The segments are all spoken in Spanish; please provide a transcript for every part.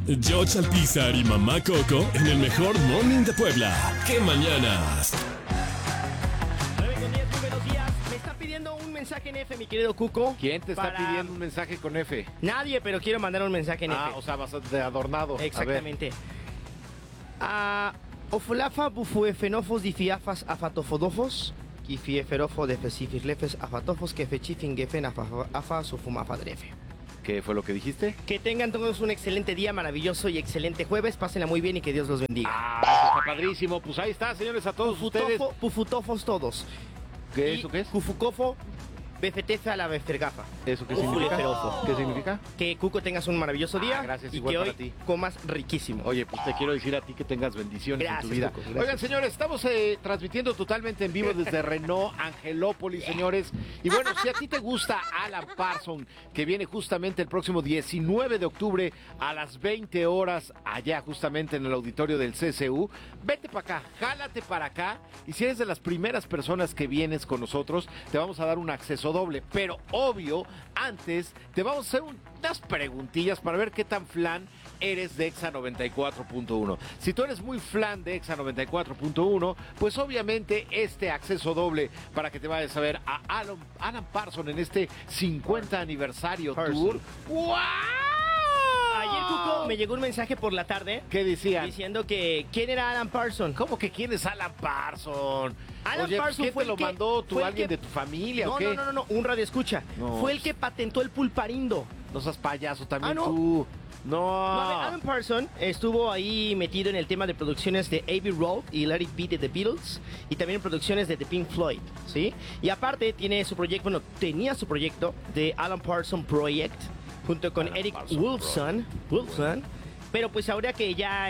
George Alpizar y Mamá Coco en el mejor morning de Puebla. ¡Qué mañanas! 9:10, muy buenos días. Me está pidiendo un mensaje en F, mi querido Cuco. ¿Quién te está pidiendo un mensaje con F? Nadie, pero quiero mandar un mensaje en F. O sea, bastante adornado. Exactamente. Ofulafa bufuefenofos difiafas afatofodofos, kifieferofo defesifirlefes afatofos kefechifinggefen afa sufumafadrefe. ¿Qué fue lo que dijiste? Que tengan todos un excelente día, maravilloso y excelente jueves. Pásenla muy bien y que Dios los bendiga. Eso está padrísimo. Pues ahí está, señores, a todos ustedes. Pufutofos todos. ¿Qué eso qué es? Cufukofo, befetefe a la befergafa. ¿Eso qué Ufuleferofo. significa? ¿Qué significa? Que Cuco tengas un maravilloso día. Gracias, y igual que para hoy ti. comas riquísimo. Oye, pues te quiero decir a ti que tengas bendiciones Gracias, en tu vida. Cuco, gracias. Oigan, señores, estamos transmitiendo totalmente en vivo desde Renault Angelópolis, señores. Y bueno, si a ti te gusta Alan Parsons, que viene justamente el próximo 19 de octubre a las 20 horas, allá justamente en el auditorio del CCU, vete para acá, jálate para acá. Y si eres de las primeras personas que vienes con nosotros, te vamos a dar un acceso doble. Pero obvio, antes te vamos a hacer unas preguntillas para ver qué tan flan eres de Exa 94.1. Si tú eres muy flan de Exa 94.1, pues obviamente este acceso doble para que te vayas a ver a Alan Parsons en este 50 aniversario tour. ¡Wow! Ayer, Cuco, me llegó un mensaje por la tarde. ¿Qué decían? Diciendo que ¿quién era Alan Parsons? ¿Cómo que quién es Alan Parsons? Alan Oye, Parsons ¿quién fue te lo el que- mandó? ¿Tú, fue el alguien que- de tu familia No, o qué? no, un radio escucha. No. Fue el que patentó el pulparindo. No seas payaso también ¿no? tú. No. No, a ver, Alan Parsons estuvo ahí metido en el tema de producciones de Abbey Road y Let It Be de The Beatles y también en producciones de The Pink Floyd, ¿sí? Y aparte tenía su proyecto de Alan Parsons Project junto con Alan Eric Parsons Wolfson, pero pues ahora que ya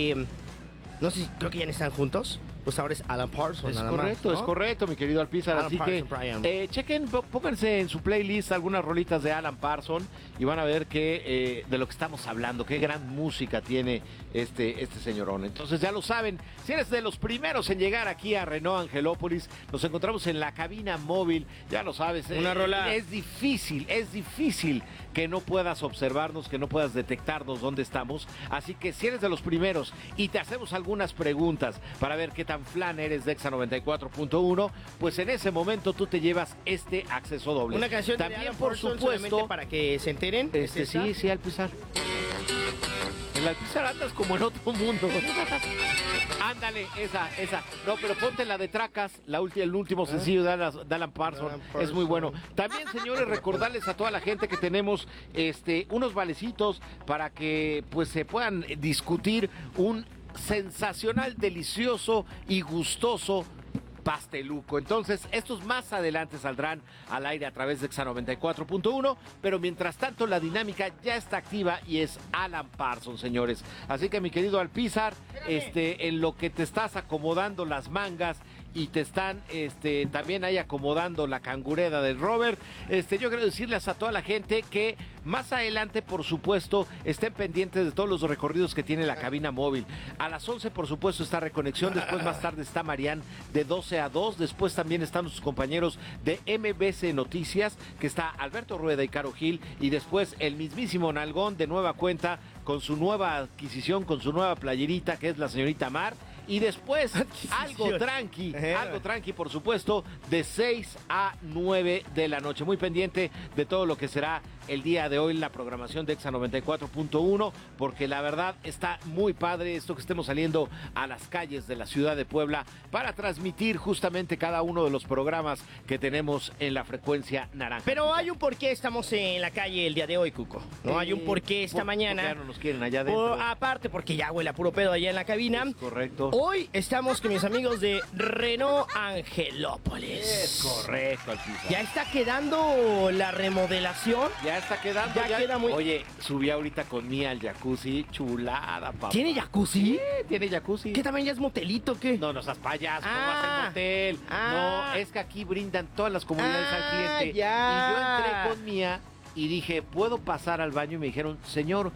no sé si creo que ya no están juntos, pues ahora es Alan Parsons. Es nada correcto, más, ¿no? es correcto, mi querido Alpizar. Alan Así Parsons, que Brian. chequen, pónganse en su playlist algunas rolitas de Alan Parsons y van a ver que de lo que estamos hablando, qué gran música tiene este señorón. Entonces ya lo saben, si eres de los primeros en llegar aquí a Renault Angelópolis, nos encontramos en la cabina móvil, ya lo sabes. Una rola. Es difícil que no puedas observarnos, que no puedas detectarnos dónde estamos. Así que si eres de los primeros y te hacemos algunas preguntas para ver qué tan flan eres de Exa 94.1, pues en ese momento tú te llevas este acceso doble. Una canción de también, Alan por Parsons, supuesto, solamente para que se enteren. ¿es esta? sí, Alpizar. En la Alpizar andas como en otro mundo. Ándale, esa. No, pero ponte la de Tracas, el último sencillo de Alan Parsons. Alan Parsons. Es muy bueno. También, señores, recordarles a toda la gente que tenemos unos valecitos para que pues se puedan discutir un sensacional, delicioso y gustoso pasteluco. Entonces, estos más adelante saldrán al aire a través de Exa 94.1, pero mientras tanto la dinámica ya está activa y es Alan Parsons, señores. Así que, mi querido Alpizar, en lo que te estás acomodando las mangas y te están también ahí acomodando la cangureda del Robert, yo quiero decirles a toda la gente que más adelante, por supuesto, estén pendientes de todos los recorridos que tiene la cabina móvil. A las 11, por supuesto, está Reconexión, después más tarde está Marian de 12 a 2, después también están sus compañeros de MBC Noticias, que está Alberto Rueda y Caro Gil, y después el mismísimo Nalgón de nueva cuenta, con su nueva adquisición, con su nueva playerita, que es la señorita Mar. Y después, algo tranqui, por supuesto, de 6 a 9 de la noche. Muy pendiente de todo lo que será el día de hoy la programación de Exa 94.1, porque la verdad está muy padre esto que estemos saliendo a las calles de la ciudad de Puebla para transmitir justamente cada uno de los programas que tenemos en la frecuencia naranja. Pero hay un porqué estamos en la calle el día de hoy, Cuco. No hay un porqué esta mañana. Ya no nos quieren allá adentro. Aparte, porque ya huele a puro pedo allá en la cabina. Es correcto. Hoy estamos con mis amigos de Renault Angelópolis. Es correcto, Alpizar. Ya está quedando la remodelación. Ya está quedando. Ya queda muy- Oye, subí ahorita con Mía al jacuzzi. Chulada, papá. ¿Tiene jacuzzi? Sí, tiene jacuzzi. ¿Qué también ya es motelito, qué? No, no seas payaso, no Ah. vas al motel. Ah. No, es que aquí brindan todas las comunidades al cliente. Ya. Y yo entré con Mía y dije, ¿puedo pasar al baño? Y me dijeron, señor,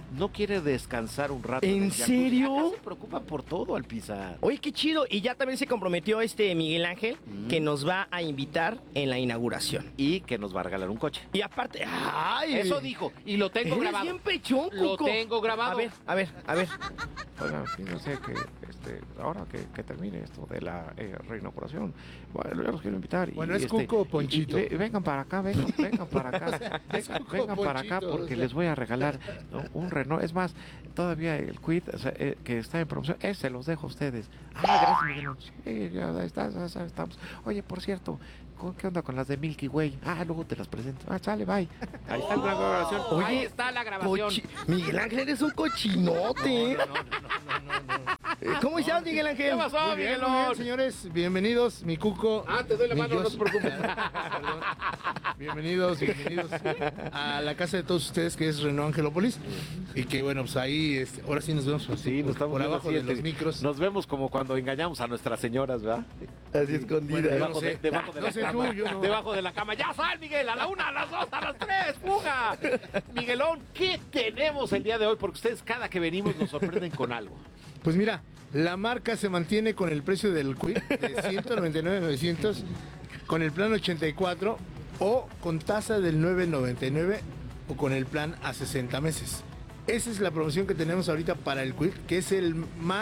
no quiere descansar un rato. ¿En el jacuzzi. serio? Acá se preocupa por todo, Alpizar. Oye, qué chido. Y ya también se comprometió Miguel Ángel que nos va a invitar en la inauguración. Y que nos va a regalar un coche. Y aparte, ¡ay! Eso dijo, y lo tengo Eres grabado. bien pechón, Lo Cuco. tengo grabado. A ver. Oigan, fíjense que ahora que termine esto de la reinauguración, bueno, yo los quiero invitar. Bueno, ¿es Cuco o Ponchito? Vengan para acá, vengan para acá. Vengan para acá porque les voy a regalar, ¿no?, un Renault. Es más, todavía el Kwid, o sea, que está en promoción, se los dejo a ustedes. Gracias, Miguel. Sí, ya estamos. Oye, por cierto, ¿qué onda con las de Milky Way? Luego te las presento. Sale, bye. Ahí está la grabación. Oye, Ahí está la grabación. Miguel Ángel, eres un cochinote. ¿Cómo estás, Miguel Ángel? ¿Qué pasó, Muy bien, Miguelón? señores, bienvenidos, mi Cuco. Te doy la mi mano, no Jos. te preocupes. Perdón. Bienvenidos a la casa de todos ustedes, que es Renault Angelópolis. Y que, bueno, pues ahí, ahora sí nos vemos Sí, nos estamos por viendo abajo así, de los micros. Nos vemos como cuando engañamos a nuestras señoras, ¿verdad? Así escondida. Bueno, no sé. Debajo de No la sé cama. tú, yo no. Debajo de la cama. ¡Ya sal, Miguel! A la 1, a las 2, a las 3, ¡fuga! Miguelón, ¿qué tenemos el día de hoy? Porque ustedes cada que venimos nos sorprenden con algo. Pues mira, la marca se mantiene con el precio del Kwid de 199,900 con el plan 84 o con tasa del 999 o con el plan a 60 meses. Esa es la promoción que tenemos ahorita para el Kwid, que es el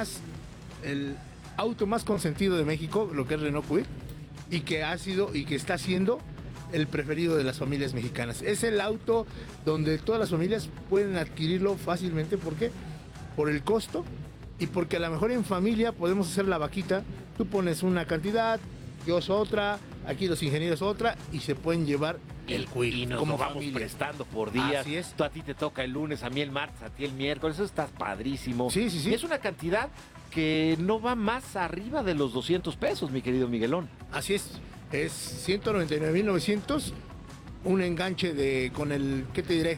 auto más consentido de México, lo que es Renault Kwid, y que ha sido y que está siendo el preferido de las familias mexicanas. Es el auto donde todas las familias pueden adquirirlo fácilmente. ¿Por qué? Por el costo y porque a lo mejor en familia podemos hacer la vaquita. Tú pones una cantidad, yo otra, aquí los ingenieros otra, y se pueden llevar el Kwid Y nos como lo vamos familia. prestando por días. Así es. Tú, a ti te toca el lunes, a mí el martes, a ti el miércoles. Eso está padrísimo. Sí, sí, sí. Y es una cantidad que no va más arriba de los 200 pesos, mi querido Miguelón. Así es 199,900, un enganche con el, ¿qué te diré?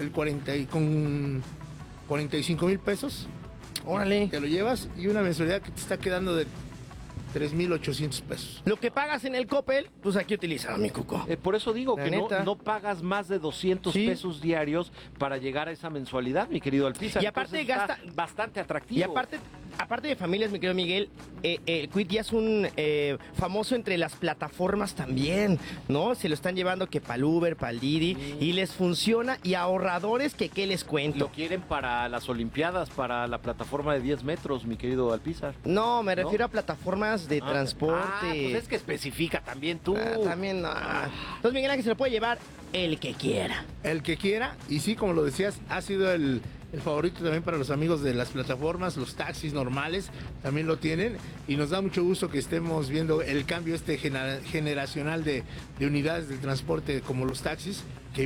Con 45,000 pesos. Órale. Te lo llevas y una mensualidad que te está quedando de 3,800 pesos. Lo que pagas en el Coppel, pues aquí utilizado, mi Cuco. Por eso digo La que neta. no pagas más de 200 Sí. pesos diarios para llegar a esa mensualidad, mi querido Alpizar. Y aparte Entonces está gasta- bastante atractivo. Y aparte de familias, mi querido Miguel, el Kwid ya es un famoso entre las plataformas también, ¿no? Se lo están llevando que para el Uber, para el Didi, y les funciona, y ahorradores que qué les Lo cuento. quieren para las Olimpiadas, para la plataforma de 10 metros, mi querido Alpizar. No, me ¿No? refiero a plataformas de transporte. Pues es que especifica también tú. También no. Entonces Miguel Ángel se lo puede llevar el que quiera. El que quiera, y sí, como lo decías, ha sido el favorito también para los amigos de las plataformas, los taxis normales también lo tienen, y nos da mucho gusto que estemos viendo el cambio generacional de unidades del transporte como los taxis, que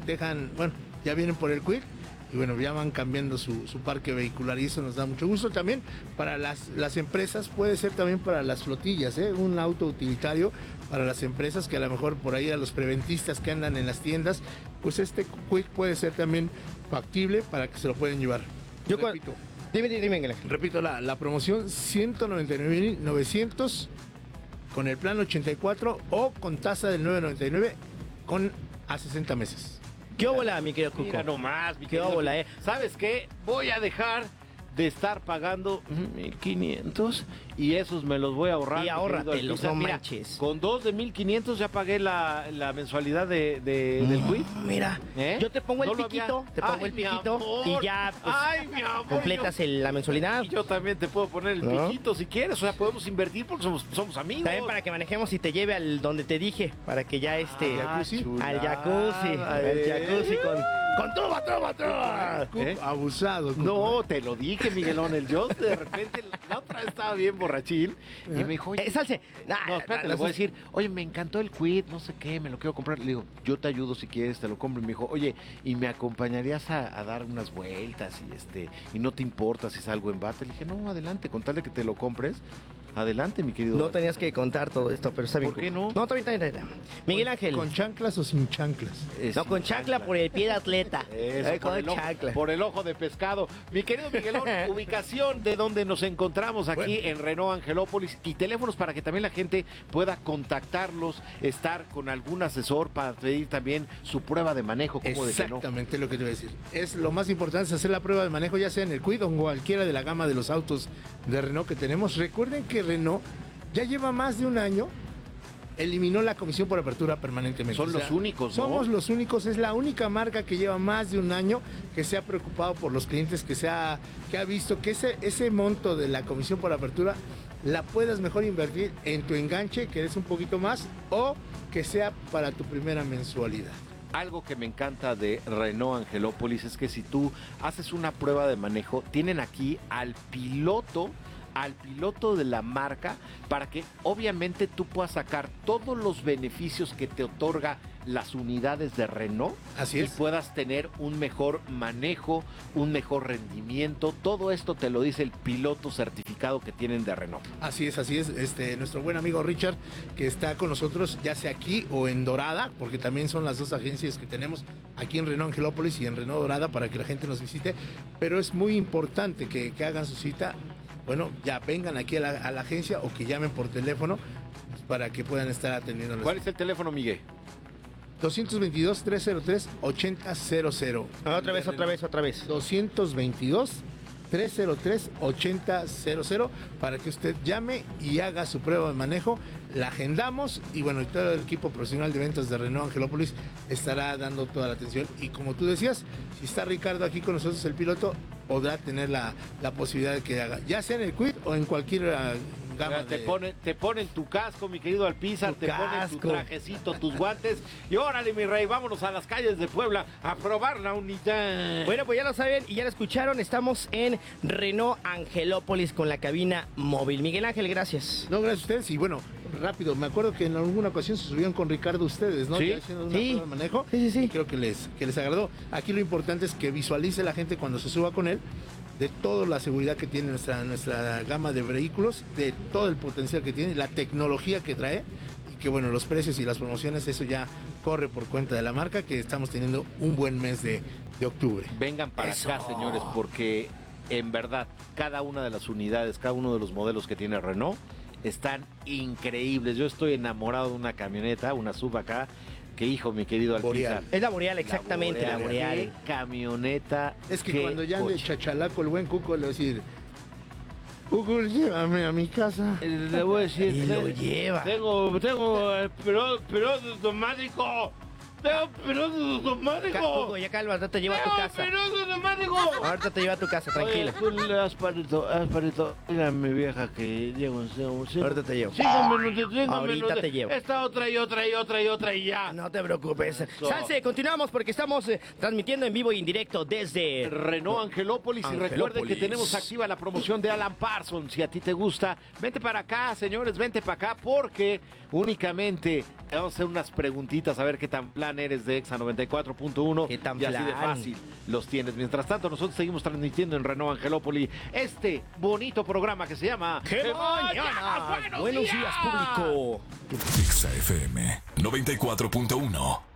ya vienen por el Kwid, y bueno, ya van cambiando su parque vehicular, y eso nos da mucho gusto también para las empresas. Puede ser también para las flotillas, un auto utilitario para las empresas, que a lo mejor por ahí a los preventistas que andan en las tiendas, pues este Kwid puede ser también factible para que se lo pueden llevar. Repito, Dime, Miguel Ángel. repito la promoción, 199,900 con el plan 84 o con tasa del 999 a 60 meses. ¿Qué óbola, mi querido Cuco? Mira nomás, mi Qué querido. óbola, ¿Sabes qué? Voy a dejar de estar pagando 1,500 y esos me los voy a ahorrar. Y mi ahórratelos, querido Alpizar. no Mira, manches. con 2 de 1,500 ya pagué la mensualidad del Kwid. Mira, ¿Eh? yo te pongo el No lo había- piquito, Ay, mi amor. y ya pues, Ay, mi amor, completas la mensualidad. Y yo también te puedo poner el ¿No? piquito si quieres. O sea, podemos invertir porque somos amigos. También para que manejemos y te lleve al donde te dije, para que ya Ah, jacuzzi. al jacuzzi con truba. Abusado. Cuco. No, te lo dije, Miguelón. Yo de repente la otra vez estaba bien borrachín y me dijo, oye, Salse. no, espérate, le voy a decir, oye, me encantó el Kwid, no sé qué, me lo quiero comprar. Le digo, yo te ayudo si quieres, te lo compro. Y me dijo, oye, ¿y me acompañarías a dar unas vueltas y no te importa si salgo en bate? Le dije, no, adelante, con tal de que te lo compres. Adelante, mi querido. No tenías que contar todo esto, pero está bien. ¿Por qué no? No, está bien. Miguel Ángel. ¿Con chanclas o sin chanclas? No, con chancla por el pie de atleta. Eso, Con chancla. por el ojo de pescado. Mi querido Miguelón, ubicación de donde nos encontramos aquí en Renault Angelópolis y teléfonos para que también la gente pueda contactarlos, estar con algún asesor para pedir también su prueba de manejo. ¿Cómo de que no? Exactamente lo que te voy a decir. Es lo más importante, es hacer la prueba de manejo, ya sea en el Kwid o en cualquiera de la gama de los autos de Renault que tenemos. Recuerden que Renault ya lleva más de un año, eliminó la comisión por apertura permanentemente. Son los únicos, ¿no? Somos los únicos, es la única marca que lleva más de un año que se ha preocupado por los clientes, que ha visto que ese monto de la comisión por apertura la puedas mejor invertir en tu enganche, que es un poquito más, o que sea para tu primera mensualidad. Algo que me encanta de Renault Angelópolis es que si tú haces una prueba de manejo, tienen aquí al piloto de la marca para que obviamente tú puedas sacar todos los beneficios que te otorga las unidades de Renault. Así es. Y puedas tener un mejor manejo, un mejor rendimiento. Todo esto te lo dice el piloto certificado que tienen de Renault. Así es. Nuestro buen amigo Richard, que está con nosotros, ya sea aquí o en Dorada, porque también son las dos agencias que tenemos aquí en Renault Angelópolis y en Renault Dorada para que la gente nos visite. Pero es muy importante que hagan su cita. Bueno, ya vengan aquí a la agencia o que llamen por teléfono para que puedan estar atendiendo. ¿Cuál es el teléfono, Miguel? 222-303-8000. Otra vez. 222-303-8000 para que usted llame y haga su prueba de manejo. La agendamos y bueno, todo el equipo profesional de ventas de Renault Angelópolis estará dando toda la atención. Y como tú decías, si está Ricardo aquí con nosotros, el piloto, podrá tener la posibilidad de que haga, ya sea en el Kwid o en cualquier gama. Te ponen tu casco, mi querido Alpizar, te ponen tu trajecito, tus guantes y órale, mi rey, vámonos a las calles de Puebla a probar la unidad. Bueno, pues ya lo saben y ya lo escucharon, estamos en Renault Angelópolis con la cabina móvil. Miguel Ángel, gracias. No, gracias a ustedes. Y bueno, rápido, me acuerdo que en alguna ocasión se subieron con Ricardo ustedes, ¿no? Sí. Ya haciendo una prueba de manejo. Sí. Y creo que les agradó. Aquí lo importante es que visualice la gente cuando se suba con él de toda la seguridad que tiene nuestra gama de vehículos, de todo el potencial que tiene, la tecnología que trae, y que bueno, los precios y las promociones, eso ya corre por cuenta de la marca, que estamos teniendo un buen mes de octubre. Vengan para acá, señores, porque en verdad, cada una de las unidades, cada uno de los modelos que tiene Renault están increíbles. Yo estoy enamorado de una camioneta, una sub acá, que hijo, mi querido Alpizar. Es la Boreal, exactamente, la Boreal. Qué camioneta. Es que qué cuando ya ande coche. chachalaco el buen Cuco, le va a decir: Cuco, llévame a mi casa. Le voy a decir, Y lo lleva. tengo piloto automático. Tengo piloto automático. Hugo, ya calma, ahorita te llevo a tu casa. Piloto automático. Ahorita te llevo a tu casa, tranquila. Oye, Asparito, dile a mi vieja que llego en Ahorita te llevo. 5 minutos, 5 Ahorita minutos. te llevo. Esta otra y ya. No te preocupes. Eso. Salse, continuamos porque estamos transmitiendo en vivo y en directo desde Renault Angelópolis. Y recuerden que Angelópolis. tenemos activa la promoción de Alan Parsons. Si a ti te gusta, vente para acá, señores, vente para acá porque únicamente vamos a hacer unas preguntitas a ver qué tan plan eres de Exa 94.1. ¿Qué tan y así de plan? fácil los tienes. Mientras tanto, nosotros seguimos transmitiendo en Renault Angelópolis este bonito programa que se llama ¡Qué mañana! Buenos días, público. Exa FM 94.1.